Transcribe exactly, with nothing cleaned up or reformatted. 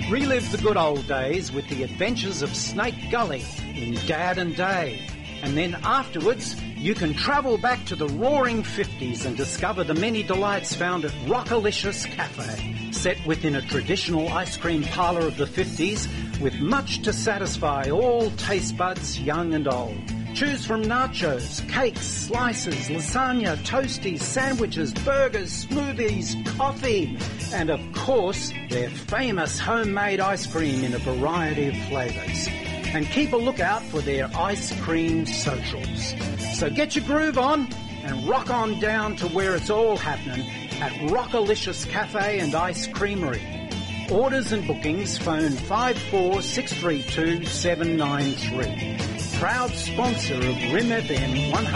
Relive the good old days with the adventures of Snake Gully in Dad and Dave. And then afterwards, you can travel back to the roaring fifties and discover the many delights found at Rockalicious Cafe, set within a traditional ice cream parlour of the fifties with much to satisfy all taste buds, young and old. Choose from nachos, cakes, slices, lasagna, toasties, sandwiches, burgers, smoothies, coffee, and of course, their famous homemade ice cream in a variety of flavours. And keep a lookout for their ice cream socials. So get your groove on and rock on down to where it's all happening at Rockalicious Cafe and Ice Creamery. Orders and bookings phone five four six three two seven nine three. Proud sponsor of R I M F M one